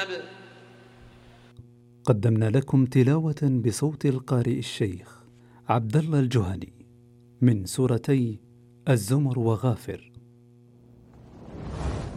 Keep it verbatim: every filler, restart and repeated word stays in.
الكتاب. قدمنا لكم تلاوة بصوت القارئ الشيخ عبد الله الجهني من سورتي الزمر وغافر.